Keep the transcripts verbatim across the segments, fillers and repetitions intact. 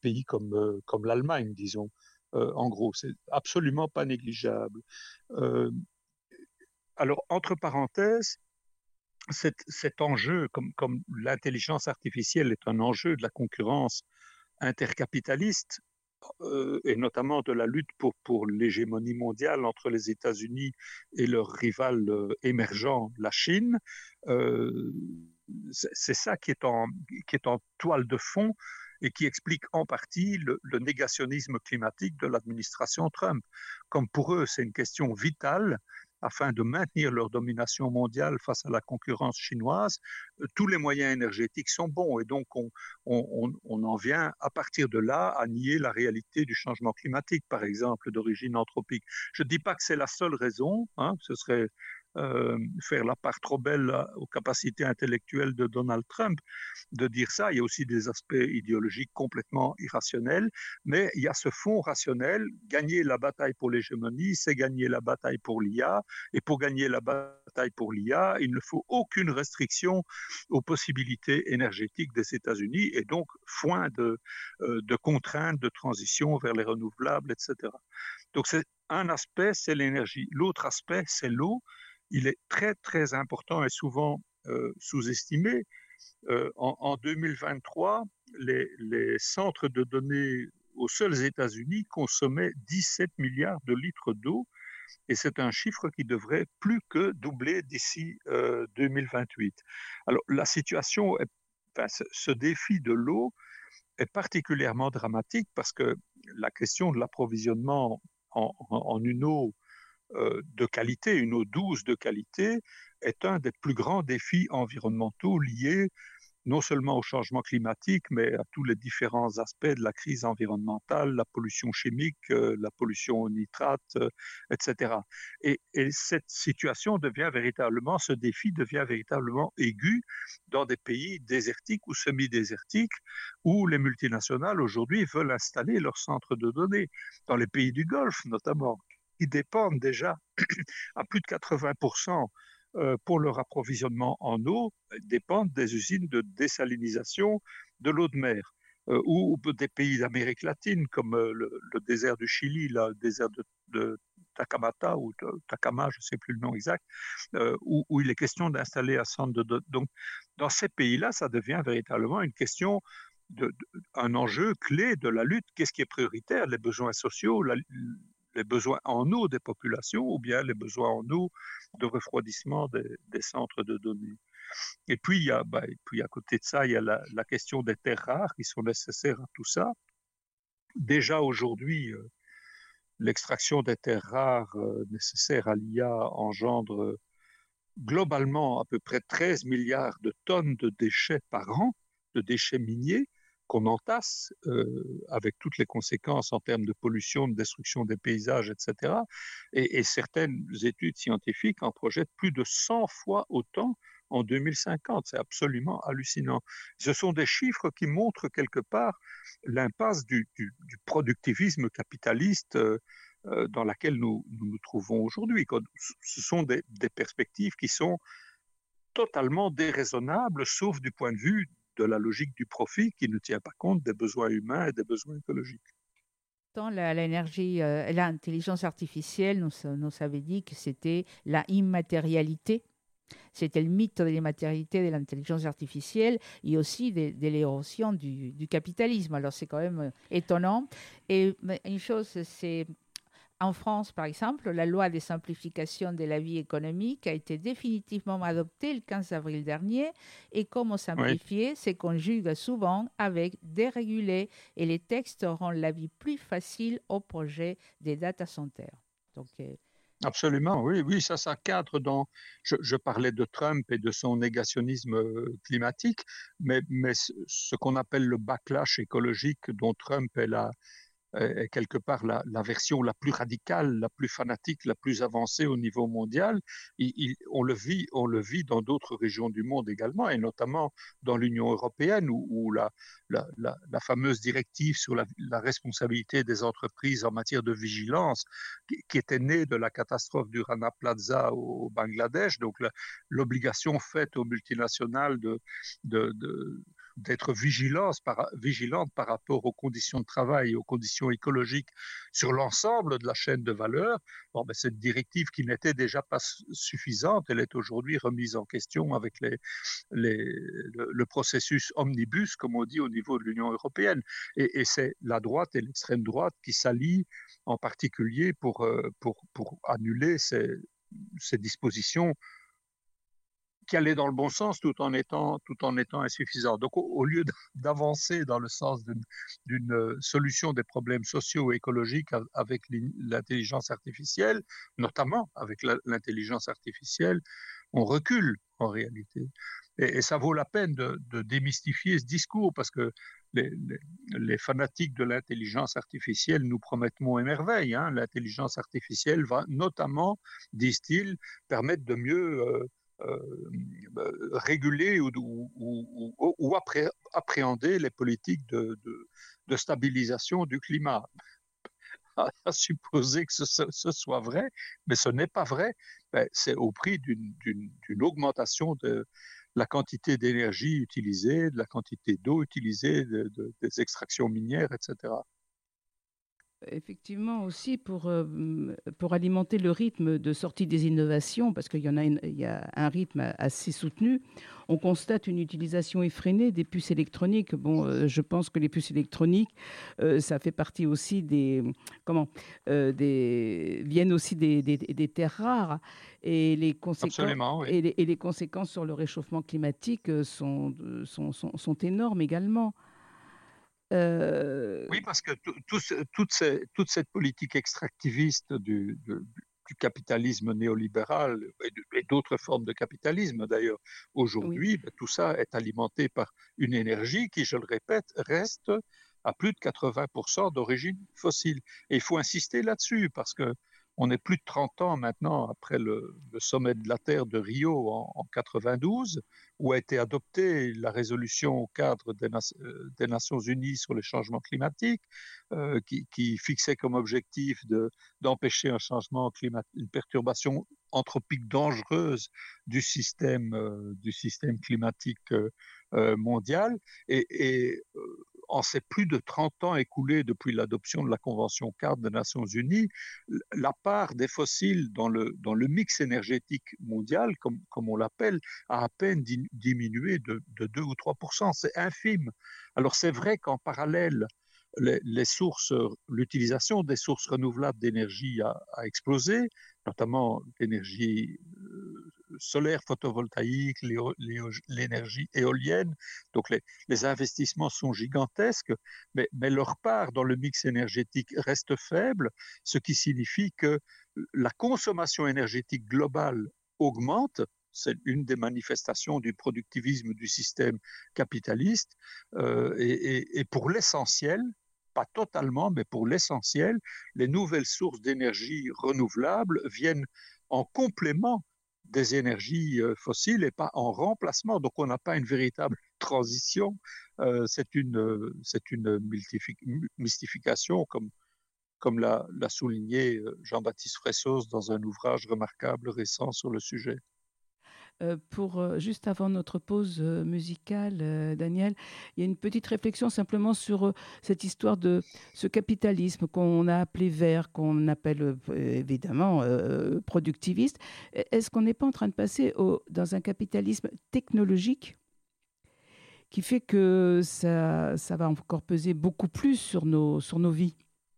pays comme, euh, comme l'Allemagne, disons. Euh, en gros, c'est absolument pas négligeable. Euh, alors, entre parenthèses, cet, cet enjeu, comme, comme l'intelligence artificielle est un enjeu de la concurrence intercapitaliste, euh, et notamment de la lutte pour, pour l'hégémonie mondiale entre les États-Unis et leur rival euh, émergent, la Chine, euh, c'est, c'est ça qui est, en, qui est en toile de fond et qui explique en partie le, le négationnisme climatique de l'administration Trump. Comme pour eux, c'est une question vitale afin de maintenir leur domination mondiale face à la concurrence chinoise, euh, tous les moyens énergétiques sont bons et donc on, on, on, en vient à partir de là à nier la réalité du changement climatique, par exemple, d'origine anthropique. Je ne dis pas que c'est la seule raison, hein, ce serait euh, faire la part trop belle aux capacités intellectuelles de Donald Trump de dire ça. Il y a aussi des aspects idéologiques complètement irrationnels, mais il y a ce fond rationnel. Gagner la bataille pour l'hégémonie, c'est gagner la bataille pour l'I A, et pour gagner la bataille pour l'I A, il ne faut aucune restriction aux possibilités énergétiques des États-Unis, et donc foin de, euh, de contraintes de transition vers les renouvelables, et cetera. Donc c'est un aspect, c'est l'énergie. L'autre aspect, c'est l'eau. Il est très, très important et souvent euh, sous-estimé. Euh, en, en deux mille vingt-trois, les, les centres de données aux seuls États-Unis consommaient dix-sept milliards de litres d'eau, et c'est un chiffre qui devrait plus que doubler d'ici euh, deux mille vingt-huit. Alors la situation, est, enfin, ce, ce défi de l'eau est particulièrement dramatique parce que la question de l'approvisionnement en, en, en une eau euh, de qualité, une eau douce de qualité, est un des plus grands défis environnementaux liés non seulement au changement climatique, mais à tous les différents aspects de la crise environnementale, la pollution chimique, euh, la pollution aux nitrates, euh, et cetera. Et, et cette situation devient véritablement, ce défi devient véritablement aigu dans des pays désertiques ou semi-désertiques où les multinationales aujourd'hui veulent installer leurs centres de données, dans les pays du Golfe notamment, qui dépendent déjà à plus de quatre-vingts pour cent euh, pour leur approvisionnement en eau dépendent des usines de désalinisation de l'eau de mer. Euh, ou, ou des pays d'Amérique latine, comme euh, le, le, désert du Chili, là, le désert de, de Tacamata, ou de, Tacama, je ne sais plus le nom exact, euh, où, où il est question d'installer un centre de... de donc, dans ces pays-là, ça devient véritablement une question de, de, un enjeu clé de la lutte. Qu'est-ce qui est prioritaire? Les besoins sociaux, la, les besoins en eau des populations ou bien les besoins en eau de refroidissement des, des centres de données. Et puis, il y a, bah, et puis, à côté de ça, il y a la, la question des terres rares qui sont nécessaires à tout ça. Déjà aujourd'hui, euh, l'extraction des terres rares euh, nécessaires à l'I A engendre euh, globalement à peu près treize milliards de tonnes de déchets par an, de déchets miniers, qu'on entasse euh, avec toutes les conséquences en termes de pollution, de destruction des paysages, et cetera. Et, et certaines études scientifiques en projettent plus de cent fois autant en deux mille cinquante. C'est absolument hallucinant. Ce sont des chiffres qui montrent quelque part l'impasse du, du, du productivisme capitaliste euh, euh, dans laquelle nous nous, nous trouvons aujourd'hui. Ce sont des, des perspectives qui sont totalement déraisonnables, sauf du point de vue de la logique du profit qui ne tient pas compte des besoins humains et des besoins écologiques. Tant la- l'énergie, euh, l'intelligence artificielle nous, nous avait dit que c'était la immatérialité. C'était le mythe de l'immatérialité de l'intelligence artificielle et aussi de, de l'érosion du, du capitalisme. Alors c'est quand même euh, étonnant. Et mais une chose, c'est en France, par exemple, la loi de simplification de la vie économique a été définitivement adoptée le quinze avril dernier et comme Oui, simplifier se conjugue souvent avec déréguler et les textes rendent la vie plus facile au projet des data centers. Donc, euh, absolument, oui, oui, ça, ça cadre dans. Je, je parlais de Trump et de son négationnisme euh, climatique, mais, mais ce, ce qu'on appelle le backlash écologique dont Trump est la, est quelque part la, la version la plus radicale, la plus fanatique, la plus avancée au niveau mondial. Il, il, on, le vit, on le vit dans d'autres régions du monde également, et notamment dans l'Union européenne, où, où la, la, la, la, fameuse directive sur la, la, responsabilité des entreprises en matière de vigilance, qui, qui était née de la catastrophe du Rana Plaza au, au Bangladesh, donc l'obligation faite aux multinationales de, de, de d'être vigilante par, vigilante par rapport aux conditions de travail, aux conditions écologiques sur l'ensemble de la chaîne de valeur. Bon, ben, cette directive qui n'était déjà pas suffisante, elle est aujourd'hui remise en question avec les, les, le, le processus omnibus, comme on dit au niveau de l'Union européenne. Et, et c'est la droite et l'extrême droite qui s'allient en particulier pour, pour, pour annuler ces, ces dispositions qui allaient dans le bon sens tout en étant, tout en étant insuffisantes. Donc, au, au lieu d'avancer dans le sens d'une solution des problèmes sociaux et écologiques avec l'intelligence artificielle, notamment avec l'intelligence artificielle, on recule en réalité. Et, et ça vaut la peine de, de démystifier ce discours parce que les, les, les fanatiques de l'intelligence artificielle nous promettent monts et merveilles. Hein. L'intelligence artificielle va notamment, disent-ils, permettre de mieux euh, euh, réguler ou, ou, ou, ou appré appréhender les politiques de, de, de stabilisation du climat. À, à supposer que ce, ce soit vrai, mais ce n'est pas vrai. Ben, c'est au prix d'une augmentation de la quantité d'énergie utilisée, de la quantité d'eau utilisée, de, de, des extractions minières, et cetera. Effectivement aussi pour, euh, pour alimenter le rythme de sortie des innovations, parce qu'il y en a, une, il y a un rythme assez soutenu, on constate une utilisation effrénée des puces électroniques. Bon, euh, je pense que les puces électroniques, euh, ça fait partie aussi des, comment, euh, des, viennent aussi des, des, des terres rares et les conséquences, oui. et les, et les conséquences sur le réchauffement climatique sont, sont, sont, sont énormes également. Euh... Oui, parce que tout, tout, toute, ces, toute cette politique extractiviste du, du, du capitalisme néolibéral et d'autres formes de capitalisme d'ailleurs, aujourd'hui, oui. ben, tout ça est alimenté par une énergie qui, je le répète, reste à plus de quatre-vingts pour cent d'origine fossile. Et il faut insister là-dessus parce que on est plus de trente ans maintenant après le, le sommet de la Terre de Rio en, en quatre-vingt-douze, où a été adoptée la résolution au cadre des, des Nations Unies sur les changements climatiques, euh, qui, qui fixait comme objectif d'empêcher de, un changement climatique, une perturbation anthropique dangereuse du système, euh, du système climatique euh, mondial. Et, et euh, en ces plus de trente ans écoulés depuis l'adoption de la Convention cadre des Nations Unies, la part des fossiles dans le, dans le mix énergétique mondial, comme, comme on l'appelle, a à peine diminué de, de deux ou trois pour cent. C'est infime. Alors c'est vrai qu'en parallèle, les, les sources, l'utilisation des sources renouvelables d'énergie a, a explosé, notamment l'énergie solaire photovoltaïque, l'énergie éolienne. Donc les, les investissements sont gigantesques, mais, mais leur part dans le mix énergétique reste faible, ce qui signifie que la consommation énergétique globale augmente. C'est une des manifestations du productivisme du système capitaliste. Euh, et, et, et pour l'essentiel, pas totalement, mais pour l'essentiel, les nouvelles sources d'énergie renouvelables viennent en complément des énergies fossiles et pas en remplacement. Donc, on n'a pas une véritable transition. Euh, c'est une, c'est une mystification, comme, comme l'a souligné Jean-Baptiste Fressos dans un ouvrage remarquable récent sur le sujet. Euh, pour, euh, juste avant notre pause euh, musicale, euh, Daniel, il y a une petite réflexion simplement sur euh, cette histoire de ce capitalisme qu'on a appelé vert, qu'on appelle euh, évidemment euh, productiviste. Est-ce qu'on n'est pas en train de passer au, dans un capitalisme technologique qui fait que ça, ça va encore peser beaucoup plus sur nos, sur nos vies ?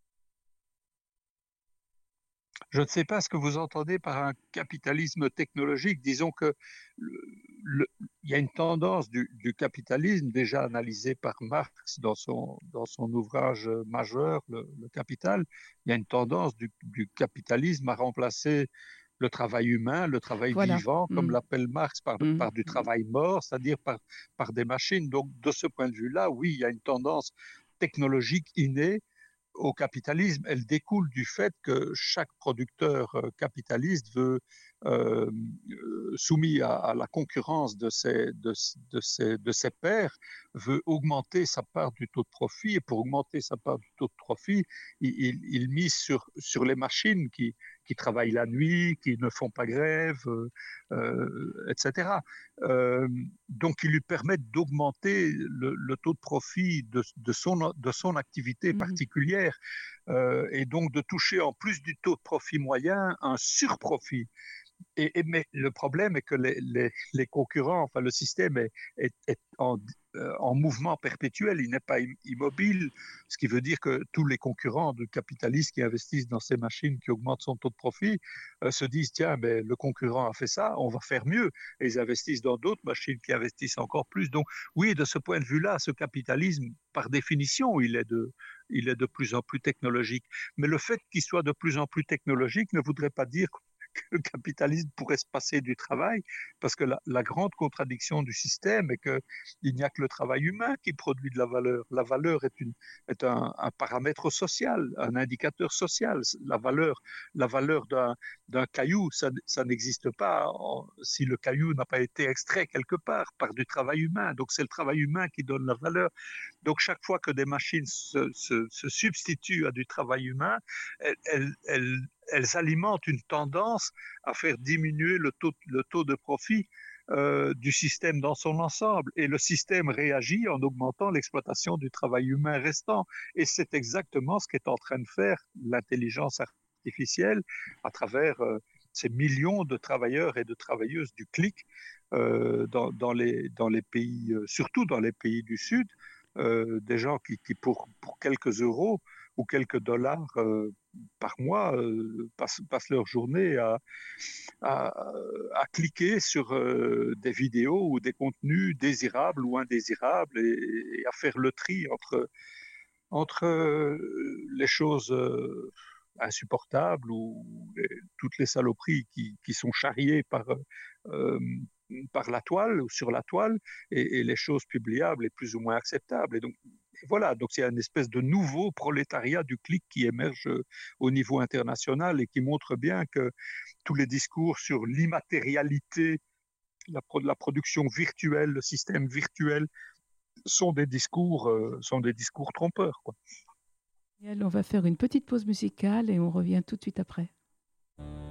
Je ne sais pas ce que vous entendez par un capitalisme technologique. Disons que le, le, il y a une tendance du, du capitalisme déjà analysée par Marx dans son, dans son ouvrage majeur, le, le Capital. Il y a une tendance du, du capitalisme à remplacer le travail humain, le travail voilà. vivant, comme mmh. l'appelle Marx, par, mmh. par du travail mort, c'est-à-dire par, par des machines. Donc, de ce point de vue-là, oui, il y a une tendance technologique innée au capitalisme. Elle découle du fait que chaque producteur capitaliste veut, euh, soumis à, à la concurrence de ses, de, de, ses, de ses pairs, veut augmenter sa part du taux de profit. Et pour augmenter sa part du taux de profit, il, il, il mise sur, sur les machines qui, qui travaillent la nuit, qui ne font pas grève, euh, euh, et cetera. Euh, donc, qui lui permettent d'augmenter le, le taux de profit de, de, son, de son activité Mhm. particulière, euh, et donc de toucher en plus du taux de profit moyen un surprofit. Et, et, mais le problème est que les, les, les concurrents, enfin le système est, est, est en, euh, en mouvement perpétuel, il n'est pas immobile, ce qui veut dire que tous les concurrents de capitalistes qui investissent dans ces machines qui augmentent son taux de profit euh, se disent tiens, ben, le concurrent a fait ça, on va faire mieux. Et ils investissent dans d'autres machines qui investissent encore plus. Donc oui, de ce point de vue-là, ce capitalisme, par définition, il est de, il est de plus en plus technologique. Mais le fait qu'il soit de plus en plus technologique ne voudrait pas dire que le capitalisme pourrait se passer du travail, parce que la, la grande contradiction du système est qu'il n'y a que le travail humain qui produit de la valeur. La valeur est, une, est un, un paramètre social, un indicateur social. La valeur, la valeur d'un, d'un caillou, ça, ça n'existe pas en, si le caillou n'a pas été extrait quelque part par du travail humain. Donc c'est le travail humain qui donne la valeur. Donc chaque fois que des machines se, se, se substituent à du travail humain, elles, elles, elles elles alimentent une tendance à faire diminuer le taux, le taux de profit euh, du système dans son ensemble. Et le système réagit en augmentant l'exploitation du travail humain restant. Et c'est exactement ce qu'est en train de faire l'intelligence artificielle à travers euh, ces millions de travailleurs et de travailleuses du clic euh, dans, dans, les, dans les pays, euh, surtout dans les pays du Sud, euh, des gens qui, qui pour, pour quelques euros ou quelques dollars euh, par mois euh, passent, passent leur journée à, à, à cliquer sur euh, des vidéos ou des contenus désirables ou indésirables et, et à faire le tri entre, entre euh, les choses euh, insupportables ou les, toutes les saloperies qui, qui sont charriées par, euh, par la toile ou sur la toile et, et les choses publiables et plus ou moins acceptables. Et donc, voilà, donc c'est une espèce de nouveau prolétariat du clic qui émerge au niveau international et qui montre bien que tous les discours sur l'immatérialité, la, la production virtuelle, le système virtuel, sont des discours, euh, sont des discours trompeurs, quoi. On va faire une petite pause musicale et on revient tout de suite après.